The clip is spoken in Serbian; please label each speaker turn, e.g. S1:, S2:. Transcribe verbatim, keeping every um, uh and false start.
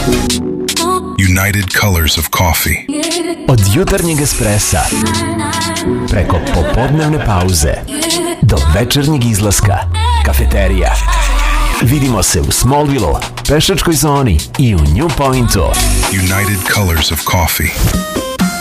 S1: United Colors of Coffee.
S2: Od jutarnjeg espressa preko popodnevne pauze do večernjeg izlaska, kafeterija. Vidimo se u Smallville, pešačkoj zoni i u New Pointu.
S1: United Colors of Coffee.